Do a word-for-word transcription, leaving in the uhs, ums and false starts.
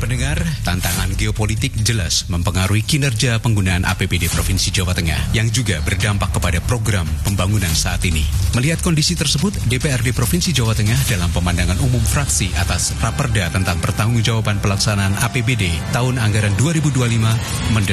Pendengar, tantangan geopolitik jelas mempengaruhi kinerja penggunaan A P B D Provinsi Jawa Tengah yang juga berdampak kepada program pembangunan saat ini. Melihat kondisi tersebut, D P R D Provinsi Jawa Tengah dalam pemandangan umum fraksi atas Raperda tentang pertanggungjawaban pelaksanaan A P B D tahun anggaran dua ribu dua puluh lima